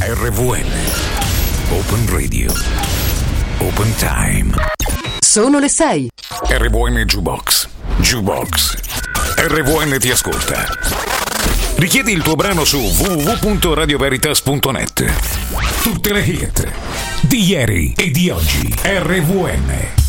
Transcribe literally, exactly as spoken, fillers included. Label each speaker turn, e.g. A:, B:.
A: R V N Open Radio Open Time.
B: Sono le sei.
A: R V N Jukebox Jukebox R V N ti ascolta. Richiedi il tuo brano su w w w punto radio veritas punto net. Tutte le hit di ieri e di oggi. R V N.